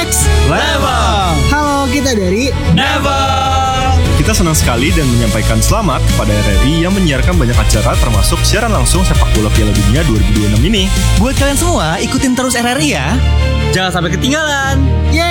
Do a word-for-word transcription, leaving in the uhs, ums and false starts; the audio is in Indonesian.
Next Level. Halo, kita dari Never. Kita senang sekali dan menyampaikan selamat kepada R R I yang menyiarkan banyak acara termasuk siaran langsung sepak bola Piala Dunia dua ribu dua puluh enam ini. Buat kalian semua, ikutin terus R R I ya. Jangan sampai ketinggalan. Yeay.